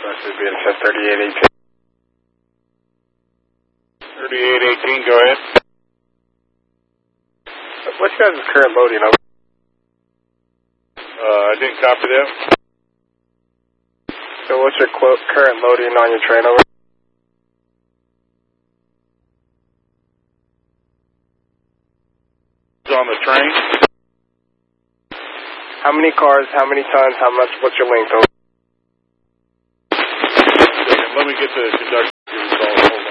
That should be in 3818. 3818, go ahead. What's your guys' current loading over? I didn't copy that. So what's your current loading on your train over? On the train. How many cars, how many tons, how much, what's your length over? Let me get the conductor.